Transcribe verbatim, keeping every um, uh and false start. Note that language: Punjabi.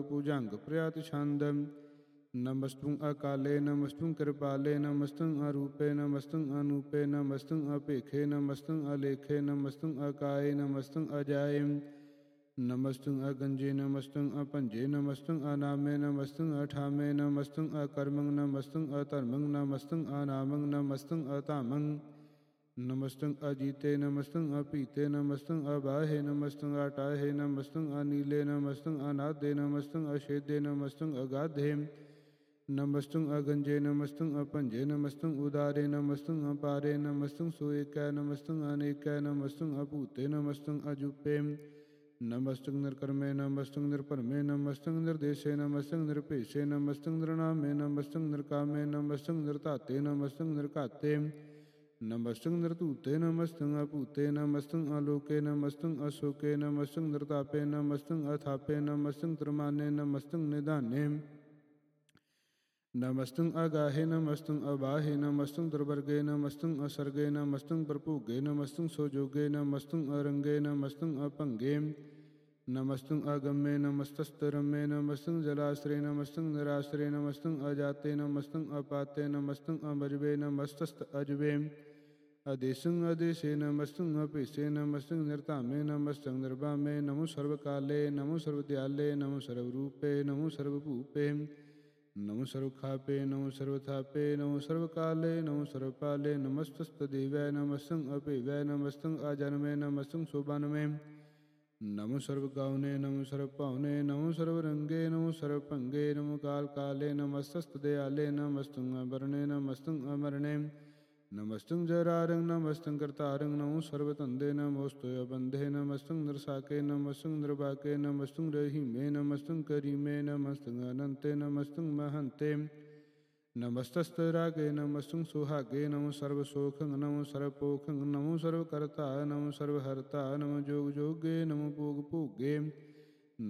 ਭੁਜੰਗ ਪ੍ਰਿਆਤ ਛੰਦ। ਨਮਸਤੁੰ ਅਕਾਲੇ ਨਮਸਤੁੰ ਕਿਰਪਾਲੇ ਨਮਸਤੁੰ ਅਰੂਪੇ ਨਮਸਤੁੰ ਅਨੂਪੇ ਨਮਸਤੁੰ ਅਭੇਖੇ ਨਮਸਤੁੰ ਅਲੇਖੇ ਨਮਸਤੁੰ ਅਕਾਏ ਨਮਸਤੁੰ ਅਜਾਏ। ਨਮਸਤੁੰ ਅਗੰਜੇ ਨਮਸਤੁੰ ਅਭੰਜੇ ਨਮਸਤੁੰ ਅਨਾਮੇ ਨਮਸਤੁੰ ਅਠਾਮੇ ਨਮਸਤੁੰ ਅਕਰਮੰ ਨਮਸਤੁੰ ਅਧਰਮੰ ਨਮਸਤੁੰ ਅਨਾਮੰ ਨਮਸਤੁੰ ਅਧਾਮੰ। ਨਮਸਤੁੰ ਅਜੀਤੇ ਨਮਸਤੁੰ ਅਭੀਤੇ ਨਮਸਤੁੰ ਅਬਾਹੇ ਨਮਸਤੁੰ ਅਟਾਹੇ ਨਮਸਤੁੰ ਅਨੀਲੇ ਨਮਸਤੁੰ ਅਨਾਦੇ ਨਮਸਤੁੰ ਅਛੇਦੇ ਨਮਸਤੁੰ ਅਗਾਧੇ। ਨਮਸਤੁੰ ਅਗੰਜੇ ਨਮਸਤੁੰ ਅਭੰਜੇ ਨਮਸਤੁੰ ਉਦਾਰੇ ਨਮਸਤੁੰ ਅਪਾਰੇ ਨਮਸਤੁੰ ਸੁਏਕੈ ਨਮਸਤੁੰ ਅਨੇਕੈ ਨਮਸਤੁੰ ਅਭੂਤੇ ਨਮਸਤੁੰ ਅਜੂਪੇ। ਨਮਸਤੁੰ ਨਿਰਕਰਮੇ ਨਮਸਤੁੰ ਨਿਰਭਰਮੇ ਨਮਸਤੁੰ ਨਿਰਦੇਸ਼ੇ ਨਮਸਤੁੰ ਨਿਰਭੇਸ਼ੇ ਨਮਸਤੁੰ ਨਿਰਨਾਮੇ ਨਮਸਤੁੰ ਨਿਰਕਾਮੇ ਨਮਸਤੁੰ ਨਿਰਧਾਤੇ ਨਮਸਤੁੰ ਨਿਰਘਾਤੇ। ਨਮਸਤੁੰ ਨਿਰਧੂਤੇ ਨਮਸਤੁੰ ਅਭੂਤੇ ਨਮਸਤੁੰ ਆਲੋਕੇ ਨਮਸਤੁੰ ਅਸ਼ੋਕੇ ਨਮਸਤੁੰ ਨਿਰਤਾਪੇ ਨਮਸਤੁੰ ਅਥਾਪੇ ਨਮਸਤੁੰ ਤ੍ਰਿਮਾਨੇ ਨਮਸਤੁੰ ਨਿਧਾਨੇ। ਨਮਸਤੁੰ ਅਗਾਹੇ ਨਮਸਤੁੰ ਅਬਾਹੇ ਨਮਸਤੁੰ ਦੁਰਵਰਗੇ ਨਮਸਤੁੰ ਅਸਰਗੇ ਨਮਸਤੁੰ ਪ੍ਰਭੂਗੇ ਨਮਸਤੁੰ ਸੋਜੋਗੇ ਨਮਸਤੁੰ ਅਰੰਗੇ ਨਮਸਤੁੰ ਅਭੰਗੇ। ਨਮਸਤੁੰ ਅਗੰਮੇ ਨਮਸਤਸਤਰੰਮੇ ਨਮਸਤੁੰ ਜਲਾਸਰੇ ਨਮਸਤੁੰ ਨਿਰਾਸਰੇ ਨਮਸਤੁੰ ਅਜਾਤੇ ਨਮਸਤੁੰ ਅਪਾਤੇ ਨਮਸਤੁੰ ਅਮਜਵੇ ਨਮਸਤਸਤ ਅਜਵੇ। ਅਦੇਸੁੰ ਅਦੇਸੇ ਨਮਸਤੁੰ ਅਭੇਸੇ ਨਮਸਤੁੰ ਨਿਰਧਾਮੇ ਨਮਸਤੁੰ ਨਿਰਭਾਮੇ। ਨਮੋ ਸਰਵਕਾਲੇ ਨਮੋ ਸਰਵਦਿਆਲੇ ਨਮੋ ਸਰਵਰੂਪੇ ਨਮੋ ਸਰਵਭੂਪੇ। ਨਮੋ ਸਰਵਖਾਪੇ ਨਮੋ ਸਰਵਥਾਪੇ ਨਮੋ ਸਰਵਕਾਲੇ ਨਮੋ ਸਰਵਪਾਲੇ। ਨਮਸਤਸਤਦੇਵੈ ਨਮਸਤੁੰ ਅਭੇਵੈ ਨਮਸਤੁੰ ਅਜਨਮੇ ਨਮਸਤੁੰ ਸੋਬਨਮੇ। ਨਮੋ ਸਰਵਗਾਉਨੇ ਨਮੋ ਸਰਵਭਾਉਨੇ ਨਮੋ ਸਰਵਰੰਗੇ ਨਮੋ ਸਰਵਭੰਗੇ। ਨਮੋ ਕਾਲ ਕਾਲੇ ਨਮਸਤਸਤਦਿਆਲੇ ਨਮਸਤੁੰ ਅਬਰਣੇ ਨਮਸਤੁੰ ਅਮਰਣੇ। ਨਮਸਤੁੰ ਜਰਾਰੰ ਨਮਸਤੁੰ ਕਰਤਾਰੰ ਨਮੋ ਸਰਵਧੰਦੇ ਨਮੋਸਤੁ ਅਬੰਧੇ। ਨਮਸਤੁੰ ਨਿਰਸਾਕੇ ਨਮਸਤੁੰ ਨਿਰਬਾਕੇ ਨਮਸਤੁੰ ਰਹੀਮੇ ਨਮਸਤੁੰ ਕਰੀਮੇ ਨਮਸਤੁੰ ਅਨੰਤੇ ਨਮਸਤੁੰ ਮਹੰਤੇ। ਨਮਸਤਸਤਰਾਗੇ ਨਮਸਤੁੰ ਸੁਹਾਗੇ ਨਮੋ ਸਰਵਸੋਖੰ ਨਮੋ ਸਰਵਪੋਖੰ ਨਮੋ ਸਰਵਕਰਤਾ ਨਮੋ ਸਰਵਹਰਤਾ। ਨਮੋ ਜੋਗ ਜੋਗੇ ਨਮੋ ਭੋਗ ਭੋਗੇ।